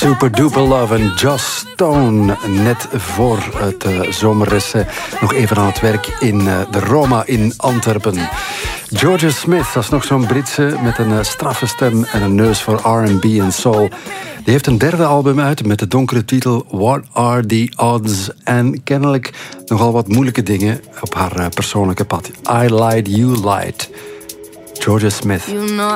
Super Duper Love en Joss Stone. Net voor het zomerres nog even aan het werk in de Roma in Antwerpen. Georgia Smith, dat is nog zo'n Britse met een straffe stem en een neus voor R&B en soul. Die heeft een derde album uit met de donkere titel What Are The Odds? En kennelijk nogal wat moeilijke dingen op haar persoonlijke pad. I Lied, You Lied. Georgia Smith.